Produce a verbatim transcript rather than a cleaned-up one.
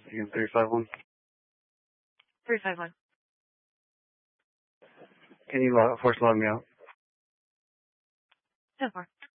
Again, three five one. three five one. Can you log, force log me out? ten four.